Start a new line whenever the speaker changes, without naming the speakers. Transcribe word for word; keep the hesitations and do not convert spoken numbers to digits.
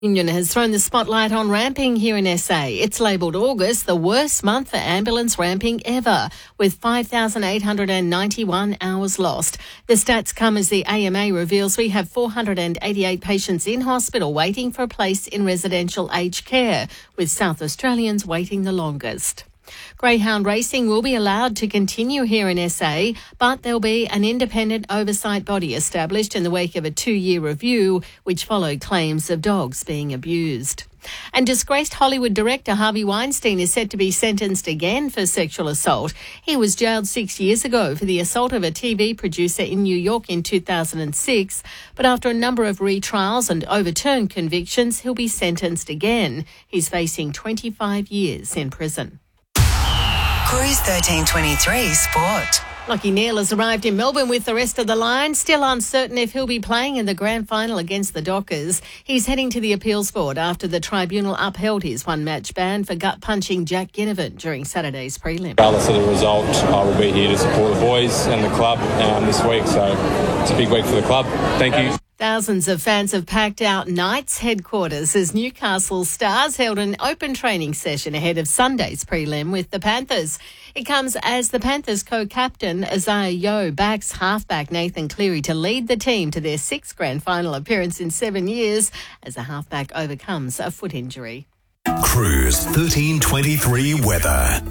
Union has thrown the spotlight on ramping here in S A. It's labelled August the worst month for ambulance ramping ever, with five thousand eight hundred ninety-one hours lost. The stats come as the A M A reveals we have four hundred eighty-eight patients in hospital waiting for a place in residential aged care, with South Australians waiting the longest. Greyhound racing will be allowed to continue here in S A, but there'll be an independent oversight body established in the wake of a two-year review, which followed claims of dogs being abused. And disgraced Hollywood director Harvey Weinstein is set to be sentenced again for sexual assault. He was jailed six years ago for the assault of a T V producer in New York in two thousand six, but after a number of retrials and overturned convictions, he'll be sentenced again. He's facing twenty-five years in prison.
Cruise thirteen twenty-three Sport.
Lachie Neale has arrived in Melbourne with the rest of the line, still uncertain if he'll be playing in the grand final against the Dockers. He's heading to the appeals board after the tribunal upheld his one-match ban for gut-punching Jack Ginnivan during Saturday's prelim.
Regardless of the result, I will be here to support the boys and the club um, this week, so it's a big week for the club. Thank you.
Thousands of fans have packed out Knights headquarters as Newcastle Stars held an open training session ahead of Sunday's prelim with the Panthers. It comes as the Panthers co-captain Isaiah Yeo backs halfback Nathan Cleary to lead the team to their sixth grand final appearance in seven years as the halfback overcomes a foot injury.
Cruise thirteen twenty-three weather.